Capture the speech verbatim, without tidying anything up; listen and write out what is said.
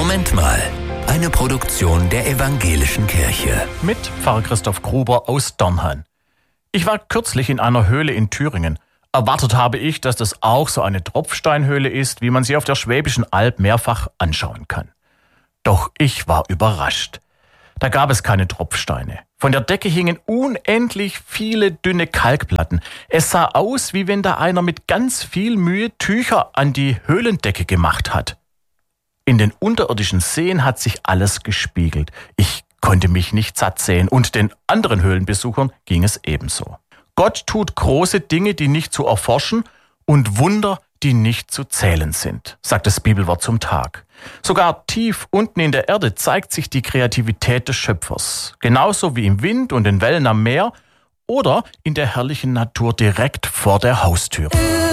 Moment mal. Eine Produktion der Evangelischen Kirche. Mit Pfarrer Christoph Gruber aus Dörnhain. Ich war kürzlich in einer Höhle in Thüringen. Erwartet habe ich, dass das auch so eine Tropfsteinhöhle ist, wie man sie auf der Schwäbischen Alb mehrfach anschauen kann. Doch ich war überrascht. Da gab es keine Tropfsteine. Von der Decke hingen unendlich viele dünne Kalkplatten. Es sah aus, wie wenn da einer mit ganz viel Mühe Tücher an die Höhlendecke gemacht hat. In den unterirdischen Seen hat sich alles gespiegelt. Ich konnte mich nicht satt sehen und den anderen Höhlenbesuchern ging es ebenso. Gott tut große Dinge, die nicht zu erforschen und Wunder, die nicht zu zählen sind, sagt das Bibelwort zum Tag. Sogar tief unten in der Erde zeigt sich die Kreativität des Schöpfers. Genauso wie im Wind und den Wellen am Meer oder in der herrlichen Natur direkt vor der Haustür.